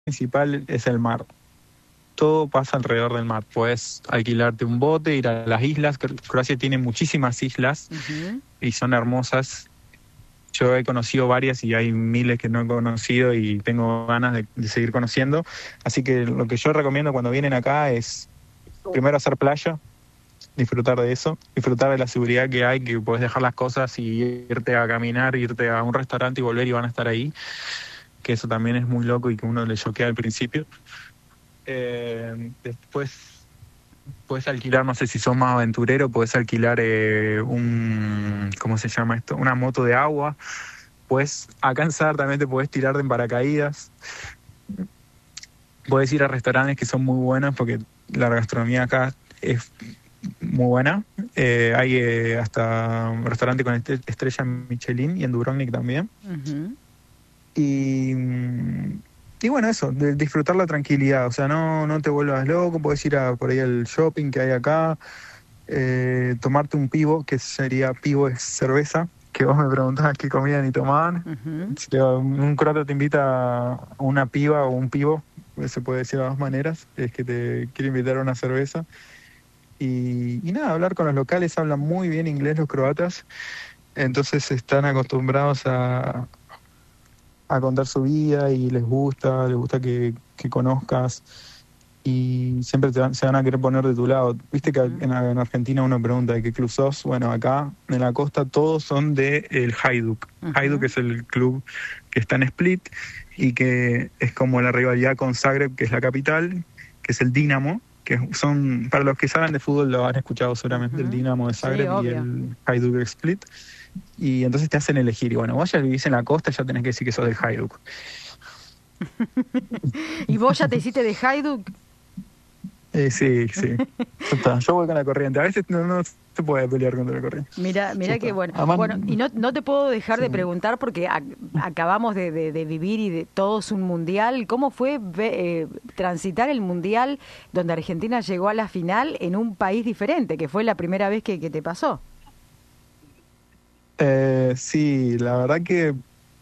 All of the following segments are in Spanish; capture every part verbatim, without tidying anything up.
principal es el mar. Todo pasa alrededor del mar. Puedes alquilarte un bote, ir a las islas. Croacia tiene muchísimas islas uh-huh. y son hermosas. Yo he conocido varias y hay miles que no he conocido y tengo ganas de, de seguir conociendo. Así que lo que yo recomiendo cuando vienen acá es primero hacer playa, disfrutar de eso, disfrutar de la seguridad que hay, que puedes dejar las cosas y irte a caminar, irte a un restaurante y volver y van a estar ahí. Que eso también es muy loco y que uno le choquea al principio. Eh, después puedes alquilar, no sé si sos más aventurero, puedes alquilar eh, un, ¿cómo se llama esto? Una moto de agua. Puedes, acá en Sadar también te puedes tirar en paracaídas. Puedes ir a restaurantes que son muy buenos porque la gastronomía acá es muy buena. Eh, hay eh, hasta un restaurante con est- estrella Michelin y en Dubrovnik también. Uh-huh. Y... Y bueno, eso, de disfrutar la tranquilidad, o sea, no, no te vuelvas loco, puedes ir a por ahí al shopping que hay acá, eh, tomarte un pivo, que sería pivo es cerveza, que vos me preguntabas qué comían y tomaban. Uh-huh. Si te, un croata te invita a una piba o un pivo, se puede decir de dos maneras, es que te quiere invitar a una cerveza. Y, y nada, hablar con los locales, hablan muy bien inglés los croatas, entonces están acostumbrados a... a contar su vida y les gusta, les gusta que, que conozcas y siempre te van, se van a querer poner de tu lado. Viste que en, en Argentina uno pregunta de qué club sos. Bueno, acá en la costa todos son de el Hajduk. Uh-huh. Hajduk es el club que está en Split y que es como la rivalidad con Zagreb, que es la capital, que es el Dinamo, que son, para los que saben de fútbol lo han escuchado seguramente, uh-huh. el Dinamo de Zagreb sí, y el Hajduk de Split. Y entonces te hacen elegir. Y bueno, vos ya vivís en la costa, ya tenés que decir que sos del Hajduk. ¿Y vos ya te hiciste de Hajduk? Eh, sí, sí. Yo voy con la corriente. A veces no, no se puede pelear contra la corriente. Mira, mira que bueno. Además, bueno, y no, no te puedo dejar sí. de preguntar porque a, acabamos de, de, de vivir y de todos un mundial. ¿Cómo fue eh, transitar el mundial donde Argentina llegó a la final en un país diferente, que fue la primera vez que, que te pasó? Eh, sí, la verdad que,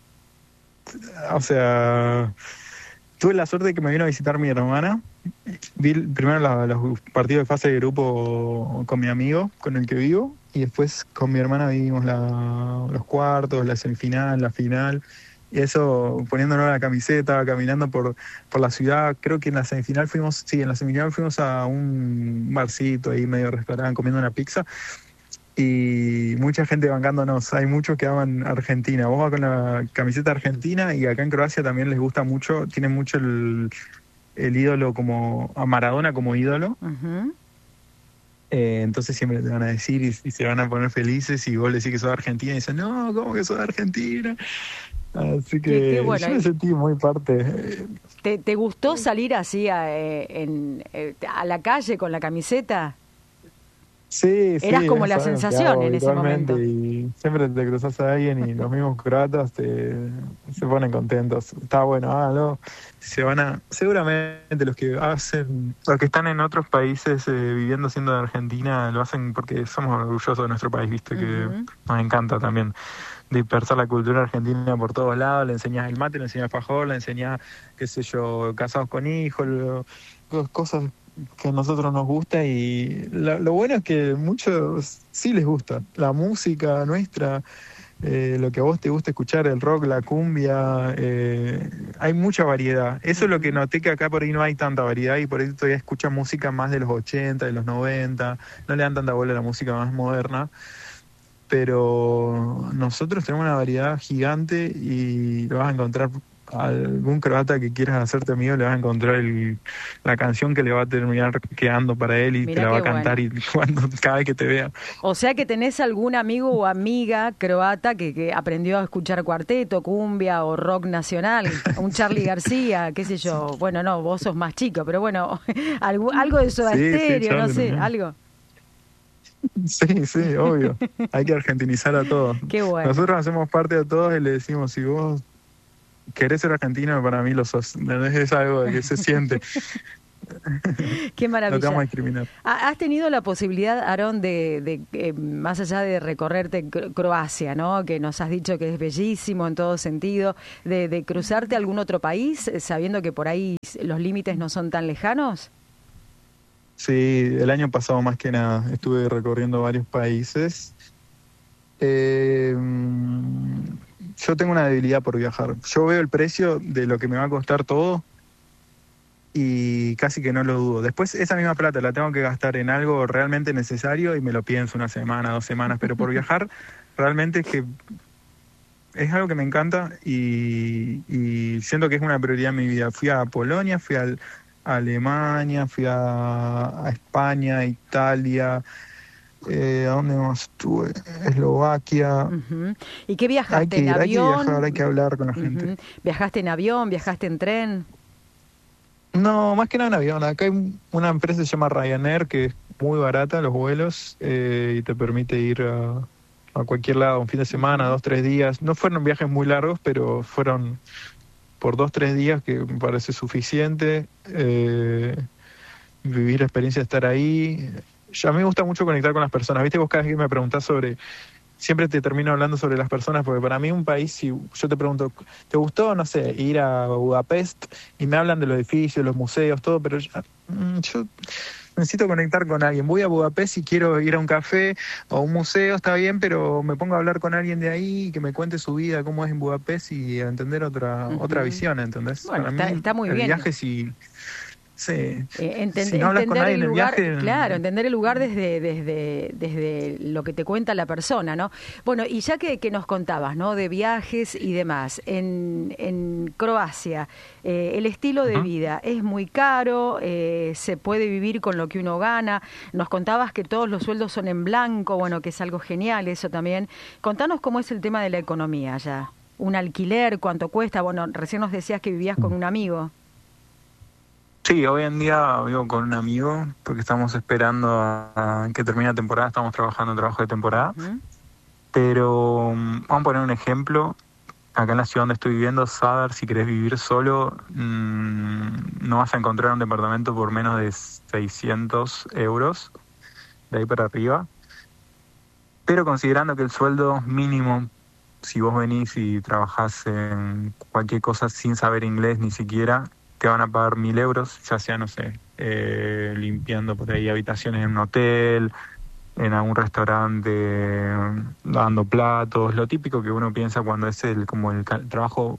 o sea, tuve la suerte de que me vino a visitar mi hermana. Vi primero la, los partidos de fase de grupo con mi amigo, con el que vivo, y después con mi hermana vivimos la, los cuartos, la semifinal, la final, y eso poniéndonos la camiseta, caminando por, por la ciudad. Creo que en la semifinal fuimos, sí, en la semifinal fuimos a un barcito ahí medio restaurante comiendo una pizza. Y mucha gente bancándonos, hay muchos que aman Argentina. Vos vas con la camiseta argentina y acá en Croacia también les gusta mucho, tienen mucho el, el ídolo como, a Maradona como ídolo. Uh-huh. Eh, entonces siempre te van a decir y, y se van a poner felices y vos le decís que sos argentina y dicen, no, ¿cómo que sos argentina? Así que qué, qué bueno. Yo me sentí muy parte. ¿Te, te gustó salir así a, en, a la calle con la camiseta? Sí, Eras sí, como la sensación en ese momento. Y siempre te cruzas a alguien y los mismos croatas te, se ponen contentos. Está bueno, háganlo. Se van a, seguramente los que hacen, los que están en otros países eh, viviendo siendo de Argentina, lo hacen porque somos orgullosos de nuestro país, viste, uh-huh. que nos encanta también dispersar la cultura argentina por todos lados. Le enseñás el mate, le enseñás el fajol, le enseñás, qué sé yo, casados con hijos, lo, cosas que a nosotros nos gusta, y lo, lo bueno es que muchos sí les gusta la música nuestra, eh, lo que a vos te gusta escuchar, el rock, la cumbia, eh, hay mucha variedad. Eso es lo que noté, que acá por ahí no hay tanta variedad y por ahí todavía escuchan música más de los ochenta, de los noventa, no le dan tanta bola a la música más moderna, pero nosotros tenemos una variedad gigante y lo vas a encontrar. Algún croata que quieras hacerte amigo le vas a encontrar el, la canción que le va a terminar quedando para él y Mirá te la va a cantar bueno. y cuando cada vez que te vea. O sea que tenés algún amigo o amiga croata que, que aprendió a escuchar cuarteto, cumbia o rock nacional, un Charly García, qué sé yo. Bueno, no, vos sos más chico, pero bueno, algo, algo de Soda sí, Stereo, sí, no sé, también. Algo. Sí, sí, obvio. Hay que argentinizar a todos. Qué bueno. Nosotros hacemos parte de todos y le decimos, si vos querés ser argentino, para mí lo sos. Es algo que se siente. Qué maravilla. No te vamos a discriminar. Has tenido la posibilidad, Aarón, de, de eh, más allá de recorrerte Croacia, ¿no? Que nos has dicho que es bellísimo en todo sentido, de, de cruzarte a algún otro país, sabiendo que por ahí los límites no son tan lejanos. Sí, el año pasado más que nada estuve recorriendo varios países. Eh, yo tengo una debilidad por viajar. Yo veo el precio de lo que me va a costar todo y casi que no lo dudo. Después esa misma plata la tengo que gastar en algo realmente necesario y me lo pienso una semana, dos semanas, pero por viajar realmente es que es algo que me encanta y, y siento que es una prioridad en mi vida. Fui a Polonia, fui al a Alemania, fui a, a España, Italia, eh, ¿a dónde más estuve? Eslovaquia. Uh-huh. ¿Y qué viajaste? Hay que ir, ¿En avión? Hay que viajar, hay que hablar con la uh-huh. gente. ¿Viajaste en avión? ¿Viajaste en tren? No, más que nada en avión. Acá hay una empresa que se llama Ryanair, que es muy barata los vuelos eh, y te permite ir a, a cualquier lado un fin de semana, dos, tres días. No fueron viajes muy largos, pero fueron por dos, tres días, que me parece suficiente. Eh, vivir la experiencia de estar ahí. Ya a mí me gusta mucho conectar con las personas. Viste, vos cada vez que me preguntás sobre... Siempre te termino hablando sobre las personas, porque para mí un país, si yo te pregunto, ¿te gustó, no sé, ir a Budapest? Y me hablan de los edificios, los museos, todo, pero yo, yo necesito conectar con alguien. Voy a Budapest y quiero ir a un café o a un museo, está bien, pero me pongo a hablar con alguien de ahí, que me cuente su vida, cómo es en Budapest y a entender otra uh-huh. otra visión, ¿entendés? Bueno, para está, mí, está muy el bien. viaje sí... Sí. Eh, entend- si no hablas entender con nadie el en el lugar, viaje... claro, entender el lugar desde, desde, desde lo que te cuenta la persona, ¿no? Bueno, y ya que, que nos contabas, ¿no? De viajes y demás, en, en Croacia, eh, el estilo de uh-huh. vida es muy caro, eh, se puede vivir con lo que uno gana. Nos contabas que todos los sueldos son en blanco, bueno, que es algo genial eso también. Contanos cómo es el tema de la economía allá. Un alquiler, cuánto cuesta. Bueno, recién nos decías que vivías con un amigo. Sí, hoy en día vivo con un amigo porque estamos esperando a, a que termine la temporada, estamos trabajando en trabajo de temporada. Uh-huh. Pero um, vamos a poner un ejemplo. Acá en la ciudad donde estoy viviendo, Zadar, si querés vivir solo, mmm, no vas a encontrar un departamento por menos de seiscientos euros, de ahí para arriba. Pero considerando que el sueldo mínimo, si vos venís y trabajás en cualquier cosa sin saber inglés ni siquiera, te van a pagar mil euros, ya sea, no sé, eh, limpiando por ahí habitaciones en un hotel, en algún restaurante, dando platos, lo típico que uno piensa cuando es el como el trabajo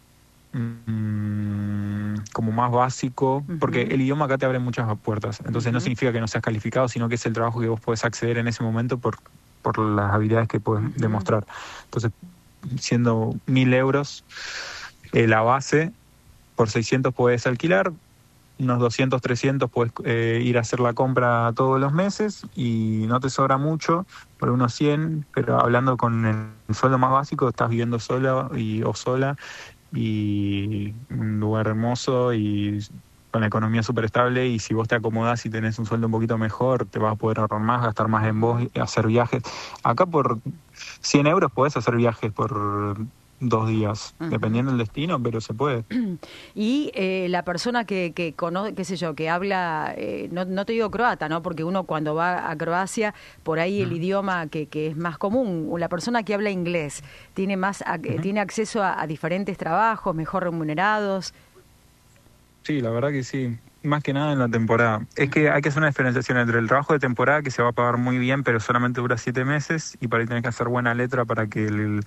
mmm, como más básico, uh-huh. porque el idioma acá te abre muchas puertas, entonces uh-huh. no significa que no seas calificado, sino que es el trabajo que vos podés acceder en ese momento por, por las habilidades que puedes uh-huh. demostrar. Entonces, siendo mil euros eh, la base, por seiscientos puedes alquilar, unos doscientos, trescientos puedes eh, ir a hacer la compra todos los meses y no te sobra mucho, por unos cien, pero hablando con el sueldo más básico, estás viviendo sola y, o sola y un lugar hermoso y con la economía súper estable, y si vos te acomodás y tenés un sueldo un poquito mejor, te vas a poder ahorrar más, gastar más en vos, hacer viajes. Acá por cien euros podés hacer viajes por... dos días, uh-huh. dependiendo del destino, pero se puede. Y eh, la persona que, que conoce, qué sé yo, que habla, eh, no, no te digo croata, ¿no? Porque uno cuando va a Croacia, por ahí uh-huh. el idioma que, que es más común, la persona que habla inglés, ¿tiene más a, uh-huh. tiene acceso a, a diferentes trabajos, mejor remunerados? Sí, la verdad que sí. Más que nada en la temporada. Es que hay que hacer una diferenciación entre el trabajo de temporada, que se va a pagar muy bien, pero solamente dura siete meses, y por ahí tenés que hacer buena letra para que el...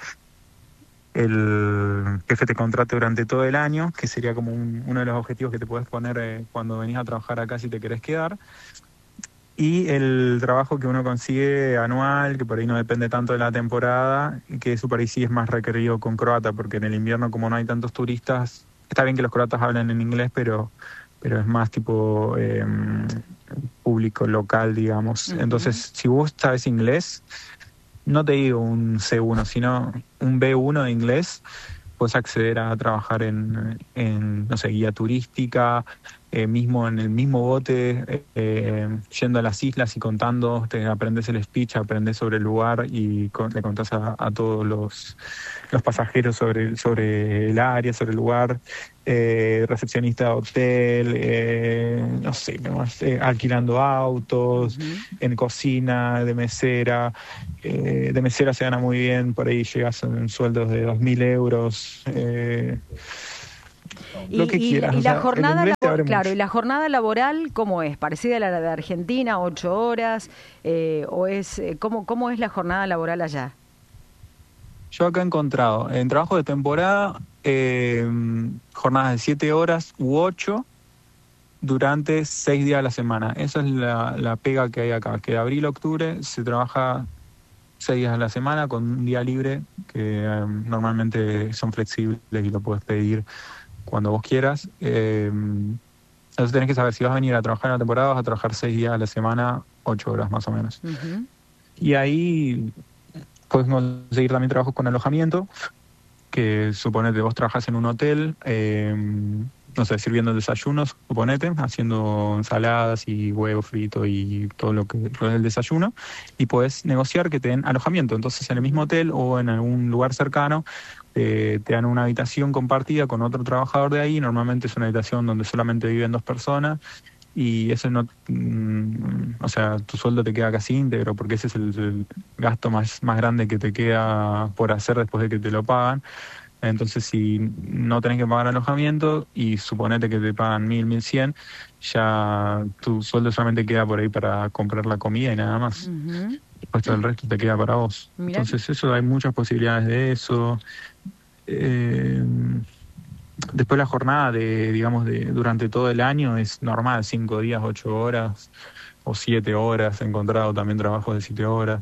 el jefe te contrate durante todo el año, que sería como un, uno de los objetivos que te puedes poner eh, cuando venís a trabajar acá si te querés quedar. Y el trabajo que uno consigue anual, que por ahí no depende tanto de la temporada, y que eso por ahí sí es más requerido con croata, porque en el invierno, como no hay tantos turistas, está bien que los croatas hablen en inglés, pero pero es más tipo eh, público local, digamos. Uh-huh. Entonces, si vos sabes inglés, no te digo un ce uno, sino un be uno de inglés, puedes acceder a trabajar en, en no sé, guía turística, eh, mismo en el mismo bote, eh, yendo a las islas y contando, te aprendes el speech, aprendes sobre el lugar y con, le contás a, a todos los, los pasajeros sobre, sobre el área, sobre el lugar. Eh, recepcionista de hotel, eh, no sé, eh, alquilando autos, uh-huh. en cocina, de mesera. Eh, de mesera se gana muy bien, por ahí llegas en sueldos de dos mil euros. Eh, y, lo que y, quieras. Y, o la sea, jornada labor, claro, mucho. y la jornada laboral, ¿cómo es? ¿Parecida a la de Argentina, ocho horas? Eh, ¿O es cómo, cómo es la jornada laboral allá? Yo acá he encontrado en trabajo de temporada eh, jornadas de siete horas u ocho durante seis días a la semana. Esa es la, la pega que hay acá, que de abril a octubre se trabaja seis días a la semana con un día libre que eh, normalmente son flexibles y lo puedes pedir cuando vos quieras. Eh, entonces tenés que saber si vas a venir a trabajar en la temporada, vas a trabajar seis días a la semana, ocho horas más o menos. Uh-huh. Y ahí puedes conseguir también trabajos con alojamiento, que suponete vos trabajás en un hotel, eh, no sé, sirviendo desayunos, suponete, haciendo ensaladas y huevo frito y todo lo que es el desayuno, y podés negociar que te den alojamiento. Entonces en el mismo hotel o en algún lugar cercano eh, te dan una habitación compartida con otro trabajador de ahí. Normalmente es una habitación donde solamente viven dos personas, y eso no, mm, o sea, tu sueldo te queda casi íntegro, porque ese es el, el gasto más, más grande que te queda por hacer después de que te lo pagan. Entonces, si no tenés que pagar alojamiento y suponete que te pagan mil, mil cien, ya tu sueldo solamente queda por ahí para comprar la comida y nada más. Uh-huh. Después todo el resto te queda para vos. Mirá. Entonces, eso, hay muchas posibilidades de eso. Eh, Después la jornada de, digamos, de durante todo el año es normal, cinco días, ocho horas o siete horas. He encontrado también trabajos de siete horas.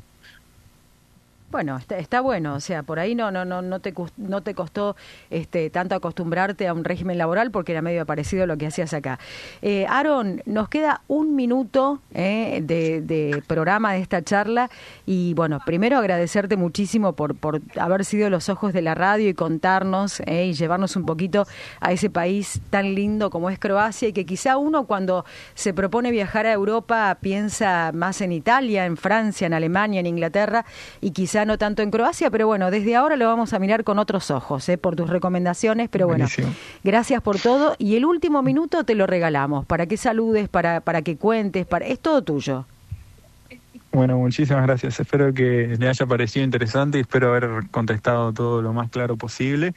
Bueno, está, está bueno, o sea, por ahí no no no no te no te costó este tanto acostumbrarte a un régimen laboral, porque era medio parecido a lo que hacías acá. Eh, Aaron, nos queda un minuto eh, de, de programa de esta charla, y bueno, primero agradecerte muchísimo por por haber sido los ojos de la radio y contarnos eh, y llevarnos un poquito a ese país tan lindo como es Croacia, y que quizá uno cuando se propone viajar a Europa piensa más en Italia, en Francia, en Alemania, en Inglaterra, y quizá no tanto en Croacia, pero bueno, desde ahora lo vamos a mirar con otros ojos, ¿eh? Por tus recomendaciones, pero bueno, buenísimo. Gracias por todo, y el último minuto te lo regalamos, para que saludes, para, para que cuentes, para es todo tuyo. Bueno, muchísimas gracias, espero que le haya parecido interesante y espero haber contestado todo lo más claro posible.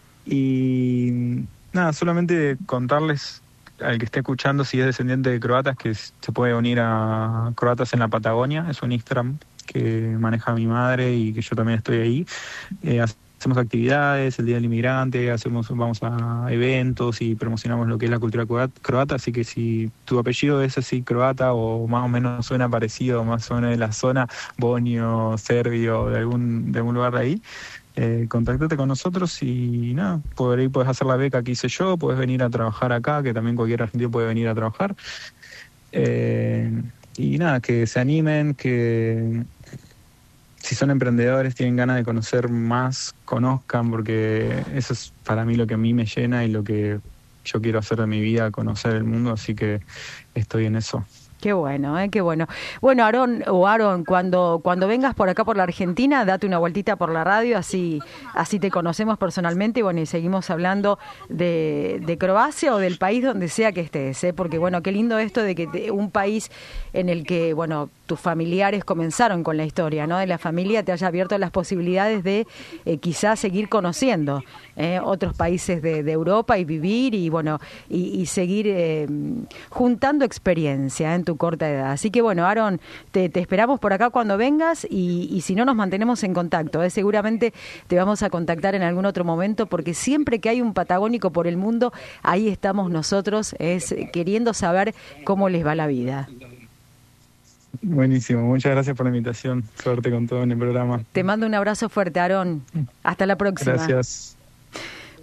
Y nada, solamente contarles al que esté escuchando, si es descendiente de croatas, que se puede unir a Croatas en la Patagonia, es un Instagram que maneja mi madre y que yo también estoy ahí. Eh, hacemos actividades, el Día del Inmigrante, hacemos, vamos a eventos y promocionamos lo que es la cultura croata, así que si tu apellido es así croata o más o menos suena parecido, más o menos de la zona, bonio, serbio, de algún, de algún lugar de ahí, eh, contactate con nosotros y nada, por ahí puedes hacer la beca que hice yo, puedes venir a trabajar acá, que también cualquier argentino puede venir a trabajar. Eh, y nada, que se animen, que si son emprendedores, tienen ganas de conocer más, conozcan, porque eso es para mí lo que a mí me llena y lo que yo quiero hacer de mi vida, conocer el mundo, así que estoy en eso. Qué bueno, ¿eh? Qué bueno. Bueno, Aaron, o Aaron, cuando cuando vengas por acá por la Argentina, date una vueltita por la radio, así así te conocemos personalmente, y bueno, y seguimos hablando de, de Croacia o del país donde sea que estés, ¿eh? Porque bueno, qué lindo esto de que te, un país en el que, bueno, tus familiares comenzaron con la historia, ¿no? De la familia, te haya abierto las posibilidades de eh, quizás seguir conociendo eh, otros países de, de Europa y vivir y bueno, y, y seguir eh, juntando experiencia en tu corta edad. Así que bueno, Aaron, te, te esperamos por acá cuando vengas, y, y si no, nos mantenemos en contacto, ¿eh? Seguramente te vamos a contactar en algún otro momento, porque siempre que hay un patagónico por el mundo, ahí estamos nosotros, es queriendo saber cómo les va la vida. Buenísimo, muchas gracias por la invitación. Suerte con todo en el programa. Te mando un abrazo fuerte, Aaron. Hasta la próxima. Gracias.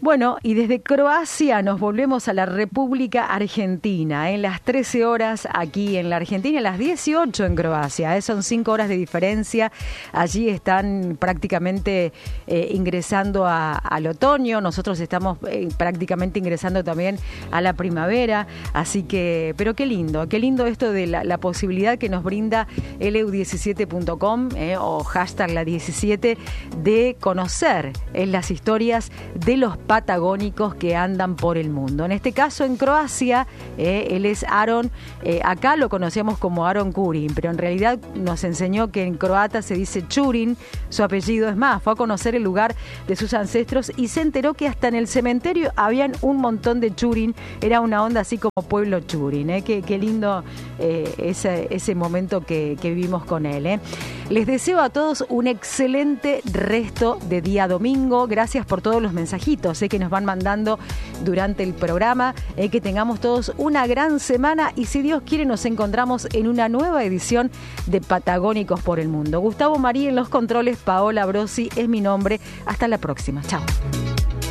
Bueno, y desde Croacia nos volvemos a la República Argentina, en las trece horas aquí en la Argentina, las dieciocho en Croacia, ¿eh? Son cinco horas de diferencia. Allí están prácticamente eh, ingresando a, al otoño, nosotros estamos eh, prácticamente ingresando también a la primavera, así que, pero qué lindo, qué lindo esto de la, la posibilidad que nos brinda L U diecisiete punto com eh, o hashtag la diecisiete de conocer eh, las historias de los patagónicos que andan por el mundo. En este caso en Croacia, eh, él es Aaron, eh, acá lo conocemos como Aaron Kurin, pero en realidad nos enseñó que en croata se dice Churin, su apellido es más, fue a conocer el lugar de sus ancestros y se enteró que hasta en el cementerio habían un montón de Churin, era una onda así como pueblo Churin, eh, qué, qué lindo eh, ese, ese momento que, que vivimos con él. Eh. Les deseo a todos un excelente resto de día domingo, gracias por todos los mensajitos sé que nos van mandando durante el programa, eh, que tengamos todos una gran semana y si Dios quiere nos encontramos en una nueva edición de Patagónicos por el Mundo. Gustavo Marí en los controles, Paola Brosi es mi nombre. Hasta la próxima. Chao.